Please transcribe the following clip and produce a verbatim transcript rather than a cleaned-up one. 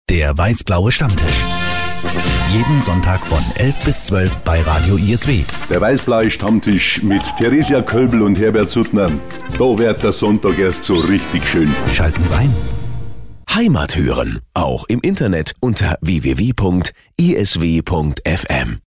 Der weiß-blaue Stammtisch. Jeden Sonntag von elf bis zwölf bei Radio I S W. Der weiß-blaue Stammtisch mit Theresia Kölbel und Herbert Suttner. Da wird der Sonntag erst so richtig schön. Schalten Sie ein. Heimat hören, auch im Internet unter w w w punkt i s w punkt f m.